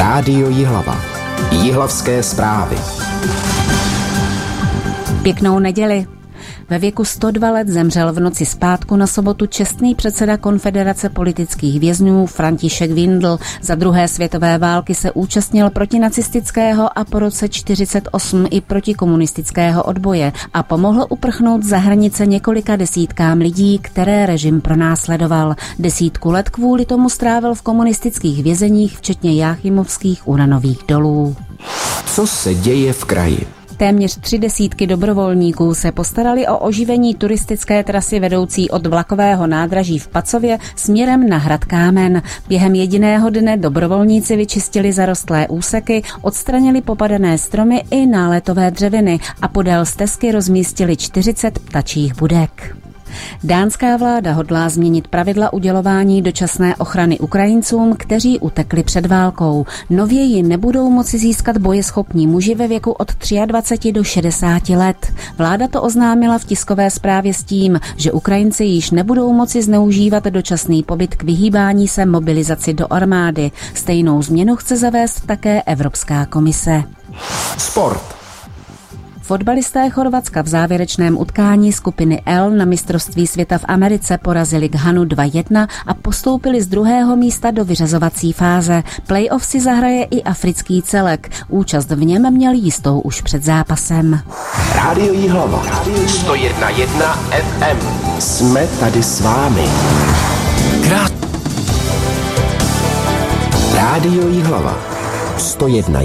Rádio Jihlava. Jihlavské zprávy. Pěknou neděli. Ve věku 102 let zemřel v noci z pátku na sobotu čestný předseda Konfederace politických vězňů František Windl. Za druhé světové války se účastnil protinacistického a po roce 1948 i protikomunistického odboje a pomohl uprchnout za hranice několika desítkám lidí, které režim pronásledoval. 10 let kvůli tomu strávil v komunistických vězeních, včetně jáchymovských uranových dolů. Co se děje v kraji? Téměř 30 dobrovolníků se postarali o oživení turistické trasy vedoucí od vlakového nádraží v Pacově směrem na hrad Kámen. Během jediného dne dobrovolníci vyčistili zarostlé úseky, odstranili popadané stromy i náletové dřeviny a podél stezky rozmístili 40 ptačích budek. Dánská vláda hodlá změnit pravidla udělování dočasné ochrany Ukrajincům, kteří utekli před válkou. Nově ji nebudou moci získat bojeschopní muži ve věku od 23 do 60 let. Vláda to oznámila v tiskové zprávě s tím, že Ukrajinci již nebudou moci zneužívat dočasný pobyt k vyhýbání se mobilizaci do armády. Stejnou změnu chce zavést také Evropská komise. Sport. Fotbalisté Chorvatska v závěrečném utkání skupiny L na mistrovství světa v Americe porazili Ghanu 2-1 a postoupili z druhého místa do vyřazovací fáze. Playoff si zahraje i africký celek. Účast v něm měl jistou už před zápasem. Rádio Jihlava. 101,1 FM. Jsme tady s vámi. Rádio Jihlava. 101,1